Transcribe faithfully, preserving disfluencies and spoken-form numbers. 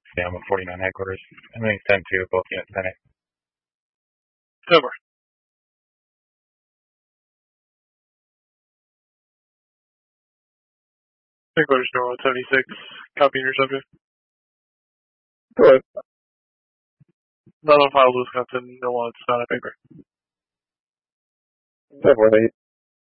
Yeah, I'm at forty-nine headquarters. Everything's ten two, both units ten eight. Over. Headquarters Norwood seventy-six. Copy your subject. Go ahead. Not on file, Wisconsin. No one. It's not a paper. seven eight.